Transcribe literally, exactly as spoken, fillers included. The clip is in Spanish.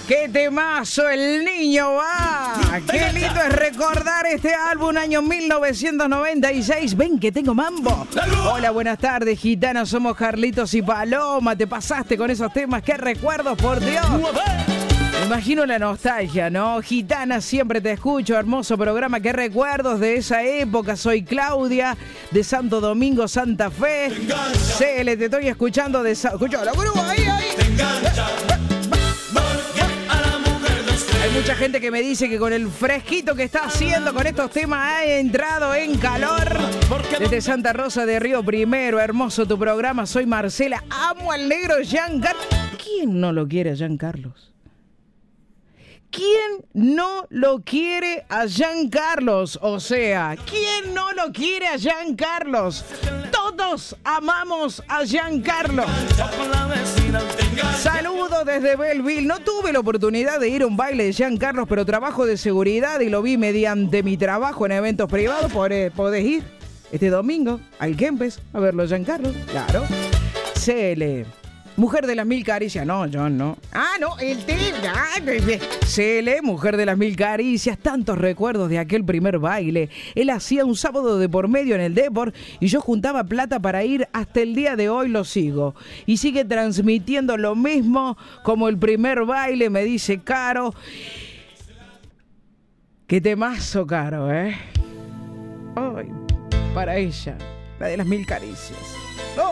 ¡Qué temazo! El niño va. ¡Qué lindo es recordar este álbum año mil novecientos noventa y seis! ¡Ven que tengo mambo! Hola, buenas tardes, gitanos. Somos Carlitos y Paloma. Te pasaste con esos temas. ¡Qué recuerdos, por Dios! Me imagino la nostalgia, ¿no? Gitana, siempre te escucho. Hermoso programa. ¡Qué recuerdos de esa época! Soy Claudia, de Santo Domingo, Santa Fe. C L, te estoy escuchando de... Escucha la grúa, ahí, ahí. Hay mucha gente que me dice que con el fresquito que está haciendo con estos temas ha entrado en calor. Desde Santa Rosa de Río Primero, hermoso tu programa. Soy Marcela, amo al negro Giancarlo. ¿Quién no lo quiere a Giancarlos? ¿Quién no lo quiere a Giancarlos? O sea, ¿quién no lo quiere a Giancarlos? Todos amamos a Giancarlo. Saludos desde Belleville. No tuve la oportunidad de ir a un baile de Giancarlos, pero trabajo de seguridad y lo vi mediante mi trabajo en eventos privados. Podés ir este domingo al Kempes a verlo a Giancarlos. Claro. C L. Mujer de las mil caricias. No, yo no. Ah, no, el tema. C L, Mujer de las mil caricias. Tantos recuerdos de aquel primer baile. Él hacía un sábado de por medio en el Depor y yo juntaba plata para ir. Hasta el día de hoy lo sigo. Y sigue transmitiendo lo mismo como el primer baile, me dice Caro. Qué temazo, Caro, ¿eh? Ay, para ella, la de las mil caricias.